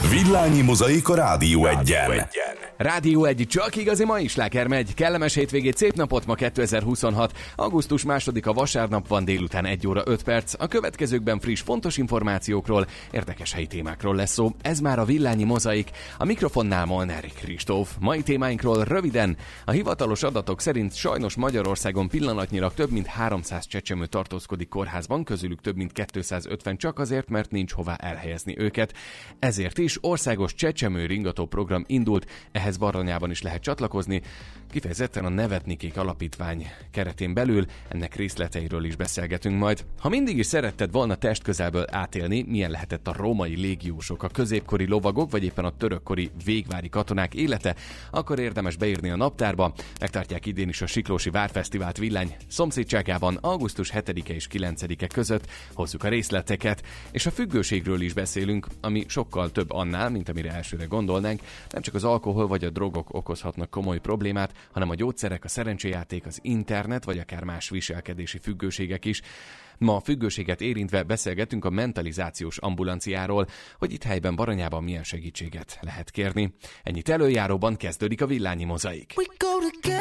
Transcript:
Villányi Mozaik a Rádió Egyen. Rádió 1, csak igazi mai sláger megy. Kellemes hétvégét, szép napot, ma 2026. Augusztus 2-a vasárnap van, délután 1 óra 5 perc. A következőkben friss, fontos információkról, érdekes helyi témákról lesz szó. Ez már a Villányi Mozaik. A mikrofonnál Molnár Kristóf. Mai témáinkról röviden. A hivatalos adatok szerint sajnos Magyarországon pillanatnyilag több mint 300 csecsemő tartózkodik kórházban, közülük több mint 250 csak azért, mert nincs hová elhelyezni őket. Ezért is országos csecsemő ringató program indult, ehhez Baranyában is lehet csatlakozni, kifejezetten a Nevetnikék Alapítvány keretén belül, ennek részleteiről is beszélgetünk majd. Ha mindig is szeretted volna testközelből átélni, milyen lehetett a római légiósok, a középkori lovagok, vagy éppen a törökkori végvári katonák élete, akkor érdemes beírni a naptárba. Megtartják idén is a Siklósi Várfesztivált Villány szomszédságában augusztus 7-e és 9-e között, hozzuk a részleteket, és a függőségről is beszélünk, ami sokkal több annál, mint amire elsőre gondolnánk. Nem csak az alkohol vagy a drogok okozhatnak komoly problémát, hanem a gyógyszerek, a szerencséjáték, az internet, vagy akár más viselkedési függőségek is. Ma a függőséget érintve beszélgetünk a mentalizációs ambulanciáról, hogy itt helyben Baranyában milyen segítséget lehet kérni. Ennyit előjáróban, kezdődik a Villányi Mozaik.